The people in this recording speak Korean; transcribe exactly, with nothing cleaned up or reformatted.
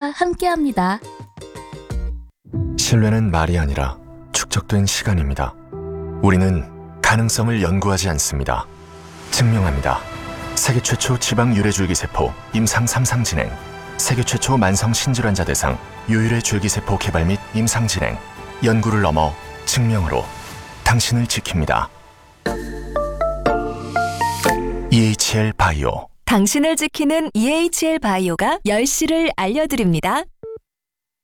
함께합니다. 신뢰는 말이 아니라 축적된 시간입니다. 우리는 가능성을 연구하지 않습니다. 증명합니다. 세계 최초 지방 유래줄기세포 임상 삼 상 진행, 세계 최초 만성 신질환자 대상 유일의 줄기세포 개발 및 임상 진행, 연구를 넘어 증명으로 당신을 지킵니다. 이에이치엘 바이오. 당신을 지키는 이에이치엘 바이오가 열 시를 알려드립니다.